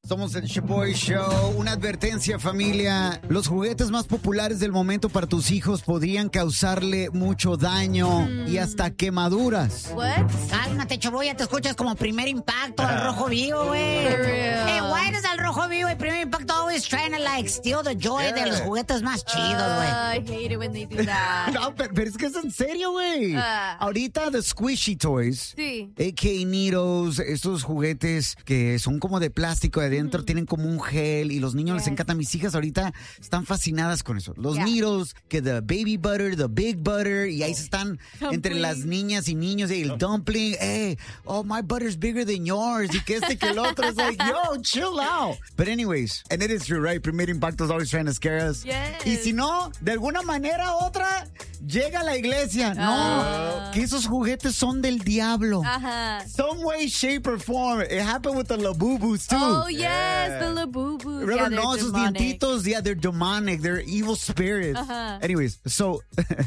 Somos el Shaboy Show. Una advertencia, familia. Los juguetes más populares del momento para tus hijos podrían causarle mucho daño y hasta quemaduras. What? Cálmate, Chaboy, ya te escuchas como Primer Impacto al Rojo Vivo, güey. Hey, why does al Rojo Vivo y Primer Impacto always trying to like steal the joy de los juguetes más chidos, güey? I hate it when they do that. No, pero es que es en serio, güey. Ahorita the squishy toys, Sí. a.k.a. Neatos, estos juguetes que son como de plástico de adentro, tienen como un gel y los niños les encanta. Mis hijas ahorita están fascinadas con eso. Los Neatos, que the baby butter, the big butter, y ahí se están entre las niñas y niños, y el dumpling, hey, oh, my butter's bigger than yours, y que que el otro es like, yo, chill out. But anyways, and it is true, right? Primer Impacto is always trying to scare us. Yes. Y si no, de alguna manera u otra, llega a la iglesia. No, que esos juguetes son del diablo. Ajá. Some way, shape, or form. It happened with the Labubus, too. Oh, yes, the Labubus. Remember, Yeah, no, they're esos demonic. dientitos, yeah, they're demonic. They're evil spirits. Anyways, so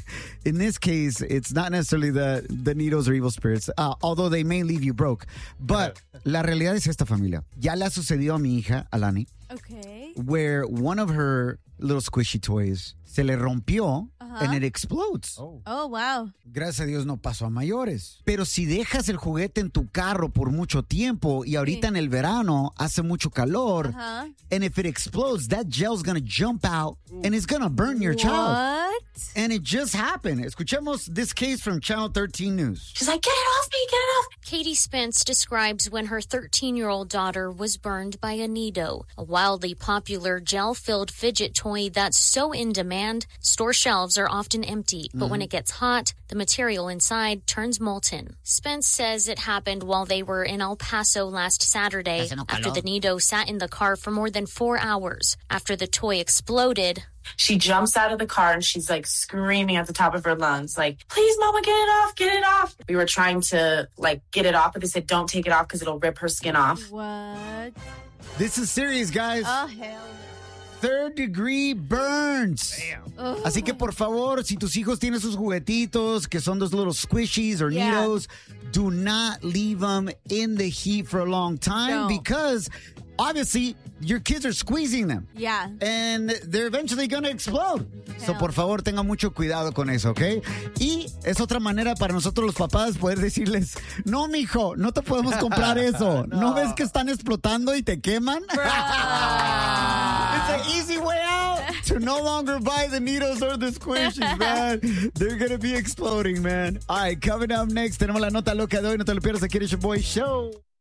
in this case, it's not necessarily the Neatos or evil spirits, although they may leave you broke. But la realidad es esta, familia. Ya le ha sucedido a mi hija, Alani, Okay. where one of her little squishy toys se le rompió and it explodes. Oh, wow. Gracias a Dios no pasó a mayores. Pero si dejas el juguete en tu carro por mucho tiempo y ahorita en el verano hace mucho calor, and if it explodes, that gel's gonna jump out and it's gonna burn your child. What? And it just happened. Escuchemos this case from Channel 13 News. She's like, get it off me, get it off. Katie Spence describes when her 13-year-old daughter was burned by a Neato, a wildly popular gel-filled fidget toy that's so in demand, store shelves are often empty. But when it gets hot, the material inside turns molten. Spence says it happened while they were in El Paso last Saturday after the Neato sat in the car for more than 4 hours. After the toy exploded, She jumps out of the car and she's like screaming at the top of her lungs, like, please, Mama, get it off, get it off. We were trying to like get it off, but they said, don't take it off because it'll rip her skin off. What? This is serious, guys. Oh, hell. Third-degree burns. Así que, por favor, si tus hijos tienen sus juguetitos, que son those little squishies or Neatos, do not leave them in the heat for a long time because, obviously, your kids are squeezing them. Yeah. And they're eventually going to explode. So, por favor, tengan mucho cuidado con eso, ¿ok? Y es otra manera para nosotros los papás poder decirles, no, mijo, no te podemos comprar eso. ¿No ves que están explotando y te queman? It's an easy way out to no longer buy the Neatos or the squishies, man. They're going to be exploding, man. All right, coming up next, tenemos la nota loca de hoy. No te lo pierdas aquí en el Shaboy Show.